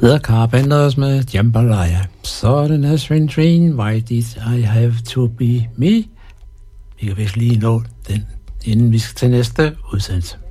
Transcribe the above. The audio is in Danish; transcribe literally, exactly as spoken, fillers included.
The Carpenters med Jambalaya. Så er det Nazarene Train, Why Did I Have To Be Me? Vi kan vist lige nå den, inden vi skal til næste udsendelse.